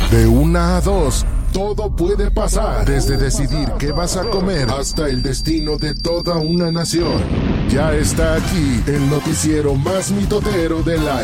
De 1 a 2, todo puede pasar. Desde decidir qué vas a comer hasta el destino de toda una nación. Ya está aquí el noticiero más mitotero de la